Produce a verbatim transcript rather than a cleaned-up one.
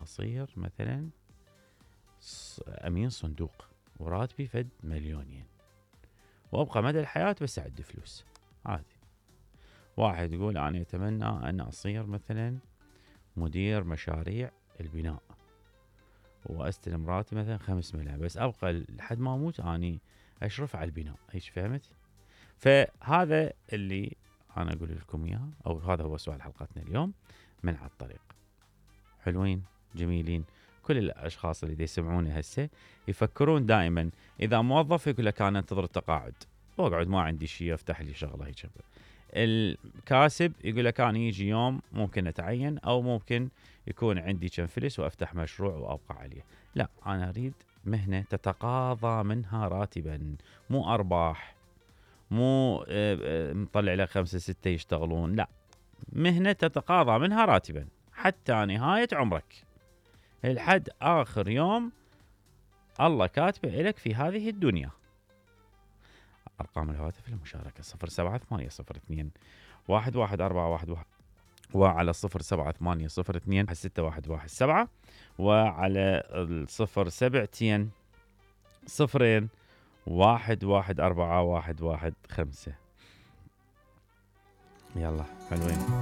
أصير مثلا أمين صندوق وراتبي فد مليونين وأبقى مدى الحياة بس أعد فلوس عادي. واحد يقول أنا أتمنى أن أصير مثلا مدير مشاريع البناء وأستلم راتب مثلا خمس ملايين بس أبقى لحد ما أموت أني أشرف على البناء. إيش فهمت؟ فهذا اللي أنا أقول لكم إياه، أو هذا هو سؤال حلقتنا اليوم من على الطريق. حلوين جميلين كل الأشخاص اللي يسمعوني هسه يفكرون دائما إذا موظف يقول لك أنا انتظر التقاعد واقعد ما عندي شيء افتح لي شغله هيك. الكاسب يقول لك أنا يجي يوم ممكن أتعين أو ممكن يكون عندي كم فلس وأفتح مشروع وأبقى عليه. لا، أنا أريد مهنة تتقاضى منها راتبا، مو أرباح، مو مطلع لك خمسة ستة يشتغلون، لا، مهنة تتقاضى منها راتبا حتى نهاية عمرك لحد آخر يوم الله كاتبه لك في هذه الدنيا. أرقام الهواتف للمشاركة صفر سبعة ثمانية صفر اثنين واحد واحد أربعة واحد واحد وعلى صفر سبعة ثمانية صفر اثنين ستة واحد واحد سبعة وعلى الصفر سبعتين صفرين واحد واحد أربعة واحد واحد خمسة. يلا حلوين.